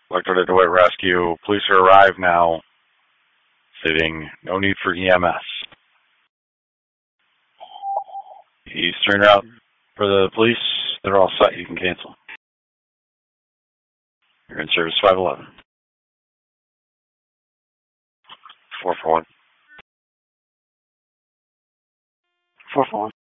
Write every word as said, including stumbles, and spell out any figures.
Electric Detroit Rescue. Police are arrived now, stating no need for E M S. Eastern route for the police. They're all set. You can cancel. You're in service five eleven. four four one. four four one.